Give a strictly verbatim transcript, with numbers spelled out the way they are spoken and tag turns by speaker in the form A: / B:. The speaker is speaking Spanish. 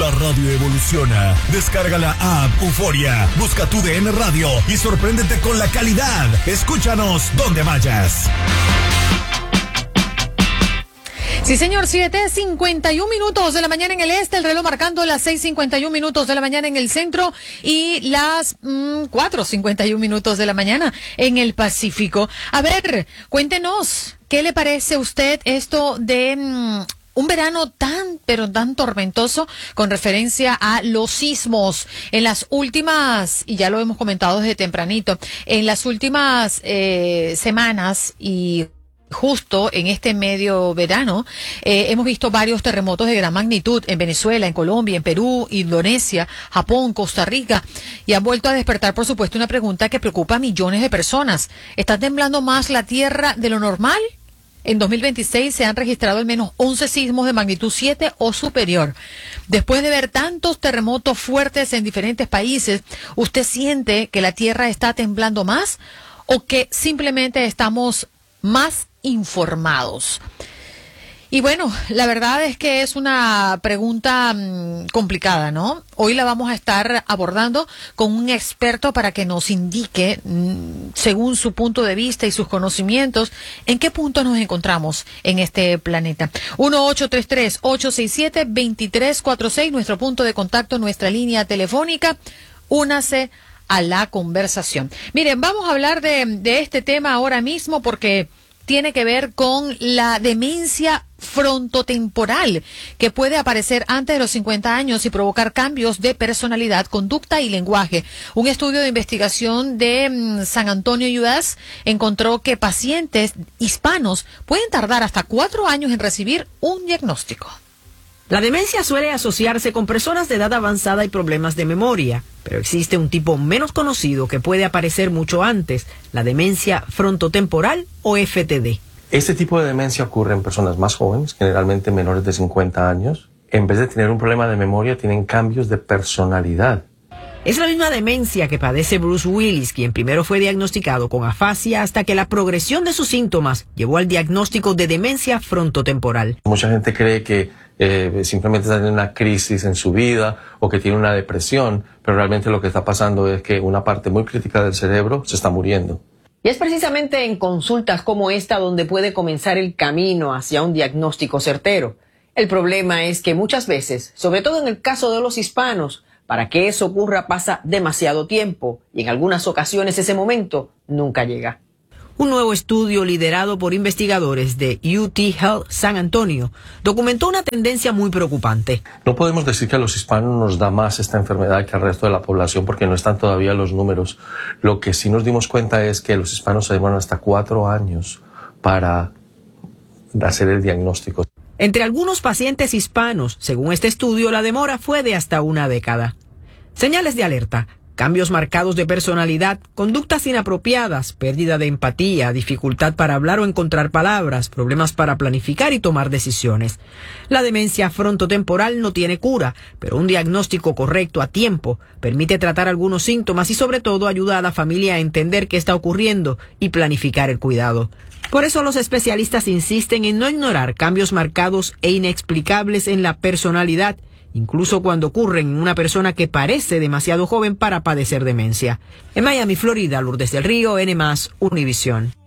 A: La radio evoluciona. Descarga la app Euforia. Busca tu D N Radio y sorpréndete con la calidad. Escúchanos donde vayas.
B: Sí, señor, siete cincuenta y un minutos de la mañana en el este, el reloj marcando las seis cincuenta y un minutos de la mañana en el centro y las mmm, cuatro cincuenta y un minutos de la mañana en el Pacífico. A ver, cuéntenos, ¿qué le parece a usted esto de mmm, un verano tan, pero tan tormentoso con referencia a los sismos? En las últimas, y ya lo hemos comentado desde tempranito, en las últimas eh, semanas y justo en este medio verano, eh, hemos visto varios terremotos de gran magnitud en Venezuela, en Colombia, en Perú, Indonesia, Japón, Costa Rica, y han vuelto a despertar, por supuesto, una pregunta que preocupa a millones de personas. ¿Está temblando más la Tierra de lo normal? En dos mil veintiséis se han registrado al menos once sismos de magnitud siete o superior. Después de ver tantos terremotos fuertes en diferentes países, ¿usted siente que la Tierra está temblando más o que simplemente estamos más informados? Y bueno, la verdad es que es una pregunta mmm, complicada, ¿no? Hoy la vamos a estar abordando con un experto para que nos indique, mmm, según su punto de vista y sus conocimientos, en qué punto nos encontramos en este planeta. uno ocho tres tres, ocho seis siete, dos tres cuatro seis, nuestro punto de contacto, nuestra línea telefónica. Únase a la conversación. Miren, vamos a hablar de, de este tema ahora mismo porque tiene que ver con la demencia frontotemporal que puede aparecer antes de los cincuenta años y provocar cambios de personalidad, conducta y lenguaje. Un estudio de investigación de mm, San Antonio, U S, encontró que pacientes hispanos pueden tardar hasta cuatro años en recibir un diagnóstico.
C: La demencia suele asociarse con personas de edad avanzada y problemas de memoria, pero existe un tipo menos conocido que puede aparecer mucho antes, la demencia frontotemporal o F T D.
D: Este tipo de demencia ocurre en personas más jóvenes, generalmente menores de cincuenta años. En vez de tener un problema de memoria, tienen cambios de personalidad.
C: Es la misma demencia que padece Bruce Willis, quien primero fue diagnosticado con afasia hasta que la progresión de sus síntomas llevó al diagnóstico de demencia frontotemporal.
D: Mucha gente cree que eh, simplemente está en una crisis en su vida o que tiene una depresión, pero realmente lo que está pasando es que una parte muy crítica del cerebro se está muriendo.
E: Y es precisamente en consultas como esta donde puede comenzar el camino hacia un diagnóstico certero. El problema es que muchas veces, sobre todo en el caso de los hispanos, para que eso ocurra pasa demasiado tiempo y en algunas ocasiones ese momento nunca llega.
C: Un nuevo estudio liderado por investigadores de U T Health San Antonio documentó una tendencia muy preocupante.
D: No podemos decir que a los hispanos nos da más esta enfermedad que al resto de la población porque no están todavía los números. Lo que sí nos dimos cuenta es que los hispanos se demoran hasta cuatro años para hacer el diagnóstico.
C: Entre algunos pacientes hispanos, según este estudio, la demora fue de hasta una década. Señales de alerta: cambios marcados de personalidad, conductas inapropiadas, pérdida de empatía, dificultad para hablar o encontrar palabras, problemas para planificar y tomar decisiones. La demencia frontotemporal no tiene cura, pero un diagnóstico correcto a tiempo permite tratar algunos síntomas y sobre todo ayuda a la familia a entender qué está ocurriendo y planificar el cuidado. Por eso los especialistas insisten en no ignorar cambios marcados e inexplicables en la personalidad, incluso cuando ocurren en una persona que parece demasiado joven para padecer demencia. En Miami, Florida, Lourdes del Río, N más, Univisión.